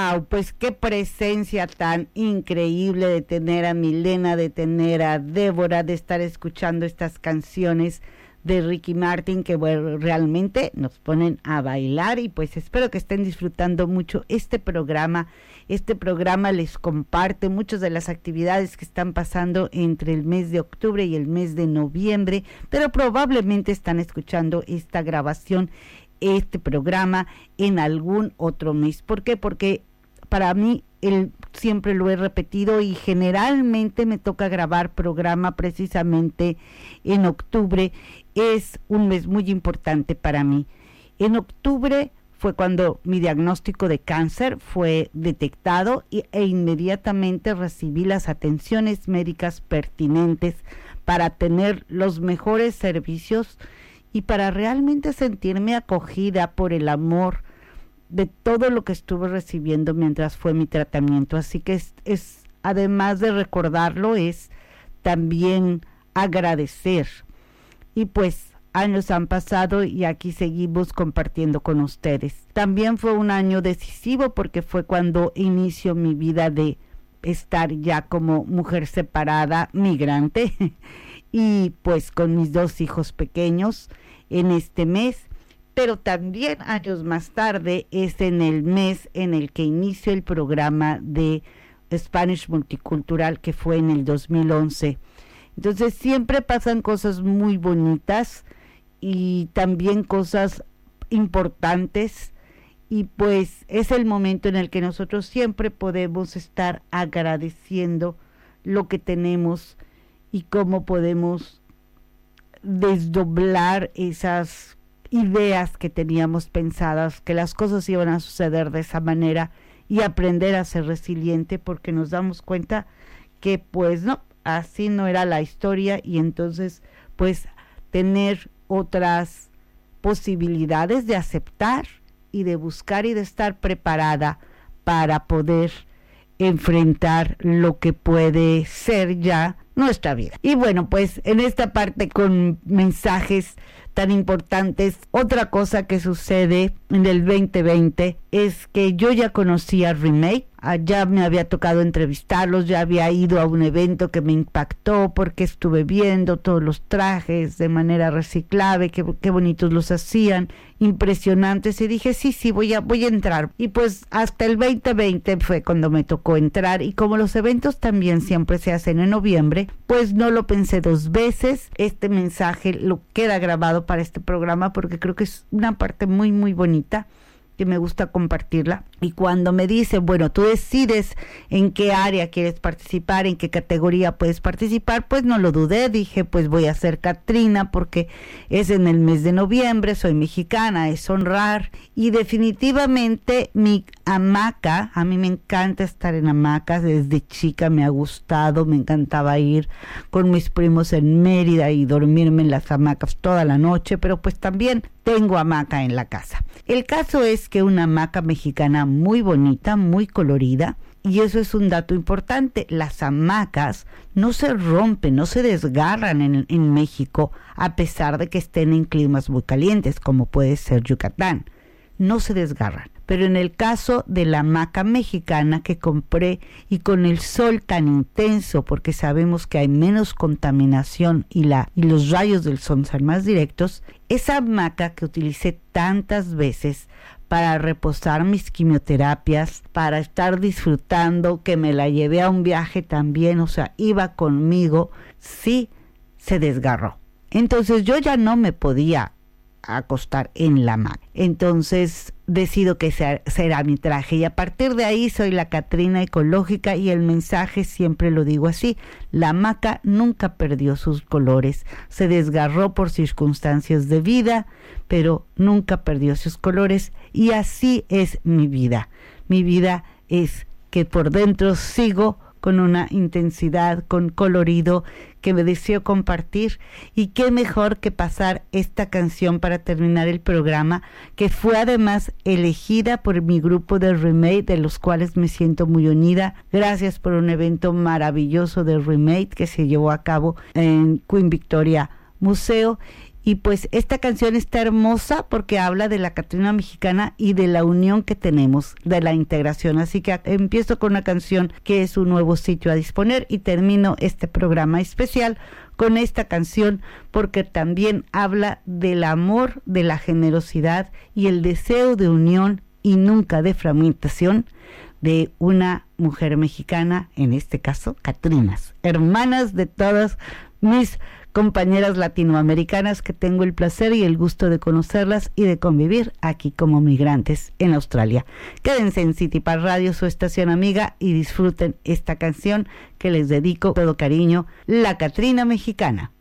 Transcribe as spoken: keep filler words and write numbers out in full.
Wow, pues qué presencia tan increíble de tener a Milena, de tener a Débora, de estar escuchando estas canciones de Ricky Martin que bueno, realmente nos ponen a bailar y pues espero que estén disfrutando mucho este programa. Este programa les comparte muchas de las actividades que están pasando entre el mes de octubre y el mes de noviembre, pero probablemente están escuchando esta grabación, este programa en algún otro mes. ¿Por qué? Porque para mí, el, siempre lo he repetido y generalmente me toca grabar programa precisamente en octubre. Es un mes muy importante para mí. En octubre fue cuando mi diagnóstico de cáncer fue detectado y, e inmediatamente recibí las atenciones médicas pertinentes para tener los mejores servicios y para realmente sentirme acogida por el amor de todo lo que estuve recibiendo mientras fue mi tratamiento. Así que es, es además de recordarlo, es también agradecer. Y pues años han pasado y aquí seguimos compartiendo con ustedes. También fue un año decisivo porque fue cuando inicio mi vida de estar ya como mujer separada, migrante, y pues con mis dos hijos pequeños en este mes. Pero también años más tarde es en el mes en el que inicio el programa de Spanish Multicultural, que fue en el dos mil once. Entonces siempre pasan cosas muy bonitas y también cosas importantes, y pues es el momento en el que nosotros siempre podemos estar agradeciendo lo que tenemos y cómo podemos desdoblar esas ideas que teníamos pensadas, que las cosas iban a suceder de esa manera, y aprender a ser resiliente, porque nos damos cuenta que pues no, así no era la historia, y entonces pues tener otras posibilidades de aceptar y de buscar y de estar preparada para poder enfrentar lo que puede ser ya nuestra vida. Y bueno, pues en esta parte con mensajes tan importantes, otra cosa que sucede en el veinte veinte es que yo ya conocía a Remake, ya me había tocado entrevistarlos, ya había ido a un evento que me impactó porque estuve viendo todos los trajes de manera reciclable, qué, qué bonitos los hacían, impresionantes, y dije sí, sí, voy a, voy a entrar. Y pues hasta el veinte veinte fue cuando me tocó entrar, y como los eventos también siempre se hacen en noviembre, pues no lo pensé dos veces. Este mensaje lo queda grabado para este programa porque creo que es una parte muy muy bonita que me gusta compartirla. Y cuando me dice, bueno, tú decides en qué área quieres participar, en qué categoría puedes participar, pues no lo dudé, dije, pues voy a ser Catrina porque es en el mes de noviembre, soy mexicana, es honrar. Y definitivamente mi hamaca, a mí me encanta estar en hamacas, desde chica me ha gustado, me encantaba ir con mis primos en Mérida y dormirme en las hamacas toda la noche, pero pues también tengo hamaca en la casa. El caso es que una hamaca mexicana muy bonita, muy colorida, y eso es un dato importante. Las hamacas no se rompen, no se desgarran en, en México, a pesar de que estén en climas muy calientes, como puede ser Yucatán. No se desgarran. Pero en el caso de la hamaca mexicana que compré, y con el sol tan intenso, porque sabemos que hay menos contaminación y, la, y los rayos del sol son más directos, esa hamaca que utilicé tantas veces para reposar mis quimioterapias, para estar disfrutando, que me la llevé a un viaje también, o sea, iba conmigo, sí se desgarró. Entonces yo ya no me podía acostar en la hamaca. Entonces decido que sea, será mi traje, y a partir de ahí soy la Catrina ecológica, y el mensaje siempre lo digo así: la hamaca nunca perdió sus colores, se desgarró por circunstancias de vida, pero nunca perdió sus colores, y así es mi vida. Mi vida es que por dentro sigo con una intensidad, con colorido que me deseo compartir, y qué mejor que pasar esta canción para terminar el programa, que fue además elegida por mi grupo de Remake, de los cuales me siento muy unida. Gracias por un evento maravilloso de Remake que se llevó a cabo en Queen Victoria Museo, Y pues esta canción está hermosa porque habla de la Catrina mexicana y de la unión que tenemos, de la integración. Así que empiezo con una canción que es un nuevo sitio a disponer y termino este programa especial con esta canción porque también habla del amor, de la generosidad y el deseo de unión y nunca de fragmentación de una mujer mexicana, en este caso, Catrinas, hermanas de todas mis compañeras latinoamericanas que tengo el placer y el gusto de conocerlas y de convivir aquí como migrantes en Australia. Quédense en City Park Radio, su estación amiga, y disfruten esta canción que les dedico con todo cariño, La Catrina Mexicana.